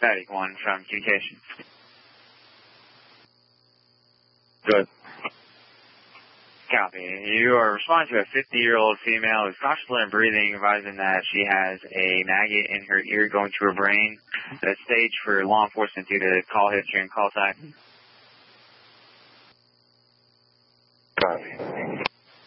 Static 1 from communication. Good. Copy. You are responding to a 50-year-old female who's consciously and breathing, advising that she has a maggot in her ear going to her brain. That's staged for law enforcement due to call history and call type. Copy.